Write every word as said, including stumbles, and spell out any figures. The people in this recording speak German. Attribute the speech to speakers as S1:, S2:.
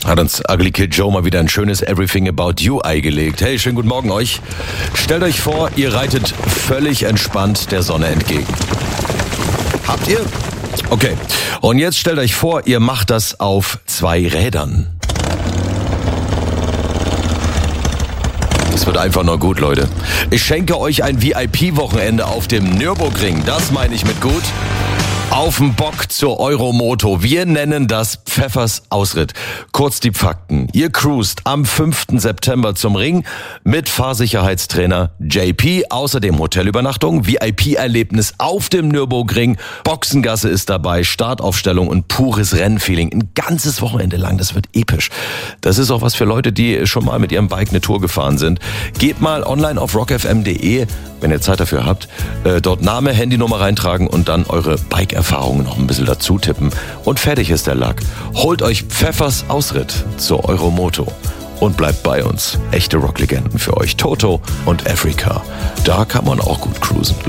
S1: Hat uns Ugly Kid Joe mal wieder ein schönes Everything About You Ei gelegt. Hey, schönen guten Morgen euch. Stellt euch vor, ihr reitet völlig entspannt der Sonne entgegen. Habt ihr? Okay. Und jetzt stellt euch vor, ihr macht das auf zwei Rädern. Das wird einfach nur gut, Leute. Ich schenke euch ein V I P-Wochenende auf dem Nürburgring. Das meine ich mit gut. Auf dem Bock zur Euromoto. Wir nennen das Pfeffers Ausritt. Kurz die Fakten. Ihr cruist am fünften September zum Ring mit Fahrsicherheitstrainer J P. Außerdem Hotelübernachtung, V I P-Erlebnis auf dem Nürburgring. Boxengasse ist dabei, Startaufstellung und pures Rennfeeling. Ein ganzes Wochenende lang. Das wird episch. Das ist auch was für Leute, die schon mal mit ihrem Bike eine Tour gefahren sind. Geht mal online auf rock f m punkt d e, wenn ihr Zeit dafür habt. Äh, dort Name, Handynummer reintragen und dann eure Bike-Erfahrungen noch ein bisschen dazu tippen. Und fertig ist der Lack. Holt euch Pfeffers Ausritt zur Euromoto und bleibt bei uns. Echte Rocklegenden für euch. Toto und Africa. Da kann man auch gut cruisen.